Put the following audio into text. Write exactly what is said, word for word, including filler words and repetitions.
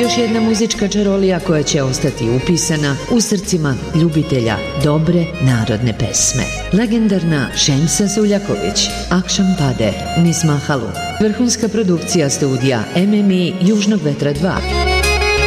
još jedna muzička čarolija koja će ostati upisana u srcima ljubitelja dobre narodne pesme. Legendarna Šemsa Suljaković, Akšam pade niz Mahalu. Vrhunska produkcija studija M M I Južnog vetra dva.